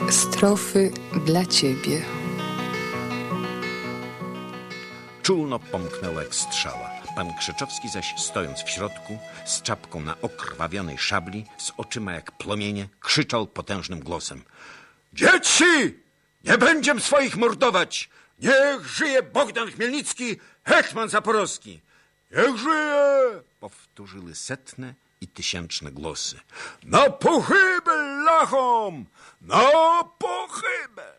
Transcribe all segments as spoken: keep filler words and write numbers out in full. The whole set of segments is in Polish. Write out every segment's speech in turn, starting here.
Strofy dla ciebie. Czulno pomknęło jak strzała. Pan Krzeczowski zaś, stojąc w środku, z czapką na okrwawionej szabli, z oczyma jak płomienie, krzyczał potężnym głosem: dzieci! Nie będziem swoich mordować! Niech żyje Bogdan Chmielnicki, hetman Zaporowski! Niech żyje! Powtórzyły setne i tysięczne głosy. Na pochybę lachom! Na pochybę!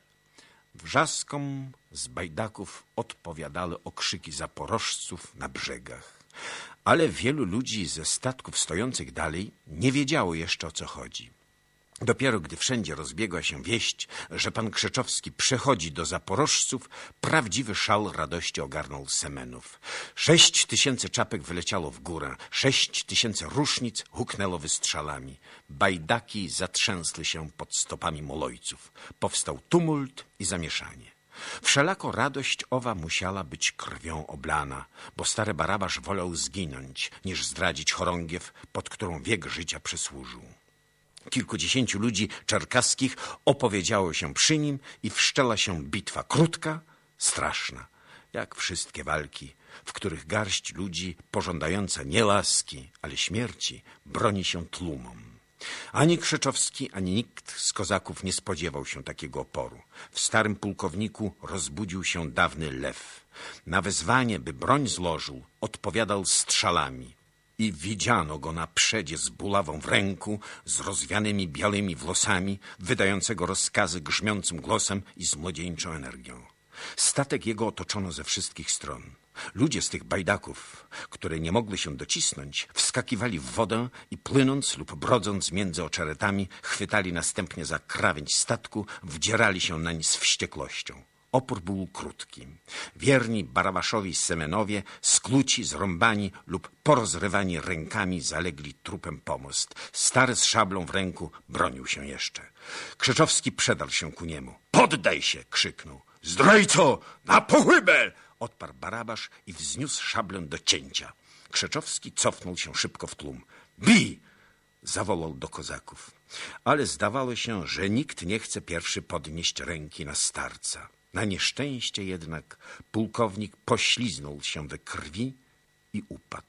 Wrzaskom z bajdaków odpowiadały okrzyki zaporożców na brzegach. Ale wielu ludzi ze statków stojących dalej nie wiedziało jeszcze, o co chodzi. Dopiero gdy wszędzie rozbiegła się wieść, że pan Krzeczowski przechodzi do zaporożców, prawdziwy szał radości ogarnął Semenów. Sześć tysięcy czapek wyleciało w górę, sześć tysięcy rusznic huknęło wystrzałami. Bajdaki zatrzęsły się pod stopami molojców. Powstał tumult i zamieszanie. Wszelako radość owa musiała być krwią oblana, bo stary Barabasz wolał zginąć, niż zdradzić chorągiew, pod którą wiek życia przysłużył. Kilkudziesięciu ludzi czerkaskich opowiedziało się przy nim i wszczęła się bitwa krótka, straszna, jak wszystkie walki, w których garść ludzi pożądająca nie łaski, ale śmierci broni się tłumom. Ani Krzeczowski, ani nikt z kozaków nie spodziewał się takiego oporu. W starym pułkowniku rozbudził się dawny lew. Na wezwanie, by broń złożył, odpowiadał strzałami. I widziano go na przedzie z bulawą w ręku, z rozwianymi białymi włosami, wydającego rozkazy grzmiącym głosem i z młodzieńczą energią. Statek jego otoczono ze wszystkich stron. Ludzie z tych bajdaków, które nie mogły się docisnąć, wskakiwali w wodę i płynąc lub brodząc między oczeretami, chwytali następnie za krawędź statku, wdzierali się nań z wściekłością. Opór był krótki. Wierni Barabaszowi Semenowie, skluci, zrąbani lub porozrywani rękami, zalegli trupem pomost. Stary z szablą w ręku bronił się jeszcze. Krzeczowski przedarł się ku niemu. Poddaj się! Krzyknął. Zdrajco! Na pochybę! Odparł Barabasz i wzniósł szablę do cięcia. Krzeczowski cofnął się szybko w tłum. Bij! Zawołał do kozaków. Ale zdawało się, że nikt nie chce pierwszy podnieść ręki na starca. Na nieszczęście jednak pułkownik pośliznął się we krwi i upadł.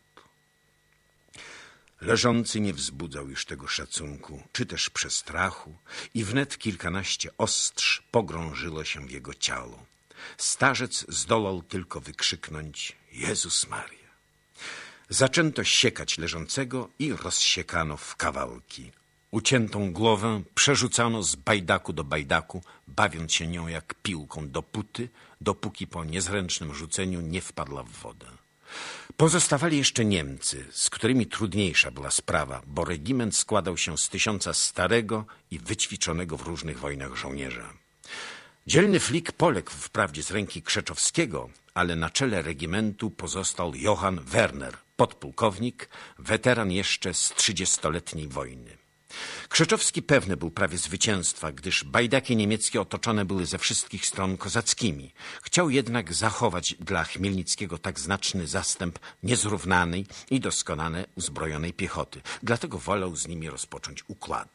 Leżący nie wzbudzał już tego szacunku, czy też przestrachu, i wnet kilkanaście ostrz pogrążyło się w jego ciało. Starzec zdołał tylko wykrzyknąć: Jezus Maria! Zaczęto siekać leżącego i rozsiekano w kawałki. Uciętą głowę przerzucano z bajdaku do bajdaku, bawiąc się nią jak piłką do puty, dopóki po niezręcznym rzuceniu nie wpadła w wodę. Pozostawali jeszcze Niemcy, z którymi trudniejsza była sprawa, bo regiment składał się z tysiąca starego i wyćwiczonego w różnych wojnach żołnierza. Dzielny flik poległ wprawdzie z ręki Krzeczowskiego, ale na czele regimentu pozostał Johann Werner, podpułkownik, weteran jeszcze z trzydziestoletniej wojny. Krzeczowski pewny był prawie zwycięstwa, gdyż bajdaki niemieckie otoczone były ze wszystkich stron kozackimi. Chciał jednak zachować dla Chmielnickiego tak znaczny zastęp niezrównanej i doskonale uzbrojonej piechoty. Dlatego wolał z nimi rozpocząć układy.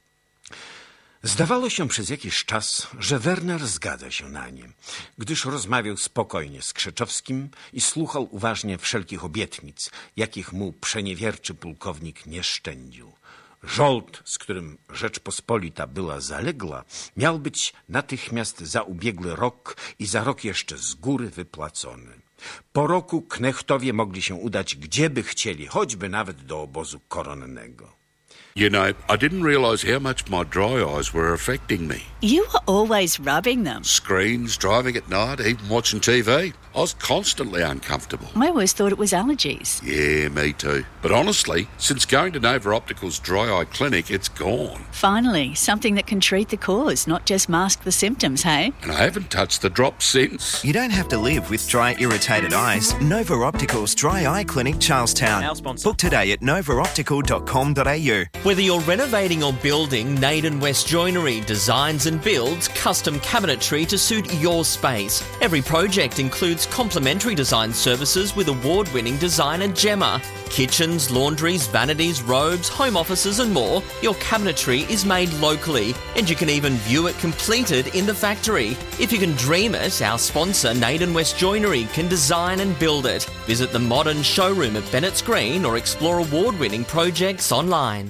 Zdawało się przez jakiś czas, że Werner zgadza się na nie, gdyż rozmawiał spokojnie z Krzeczowskim i słuchał uważnie wszelkich obietnic, jakich mu przeniewierczy pułkownik nie szczędził. Żołd, z którym Rzeczpospolita była zaległa, miał być natychmiast za ubiegły rok i za rok jeszcze z góry wypłacony. Po roku knechtowie mogli się udać gdzieby chcieli, choćby nawet do obozu koronnego. You know, I didn't realise how much my dry eyes were affecting me. You were always rubbing them. Screens, driving at night, even watching T V. I was constantly uncomfortable. I always thought it was allergies. Yeah, me too. But honestly, since going to Nova Optical's dry eye clinic, it's gone. Finally, something that can treat the cause, not just mask the symptoms, hey? And I haven't touched the drops since. You don't have to live with dry, irritated eyes. Nova Optical's Dry Eye Clinic, Charlestown. Our sponsor. Book today at nova optical dot com dot a u. Whether you're renovating or building, Naden West Joinery designs and builds custom cabinetry to suit your space. Every project includes includes complementary design services with award-winning designer Gemma. Kitchens, laundries, vanities, robes, home offices and more. Your cabinetry is made locally and you can even view it completed in the factory. If you can dream it, our sponsor Naden West Joinery can design and build it. Visit the modern showroom at Bennett's Green or explore award-winning projects online.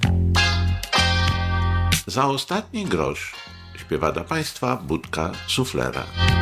Za ostatni grosz śpiewa dla Państwa Budka Suflera.